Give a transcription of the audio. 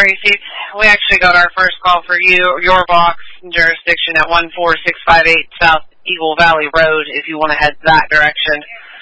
Tracy. We actually got our first call for your box jurisdiction at 14658 South Eagle Valley Road if you want to head that direction.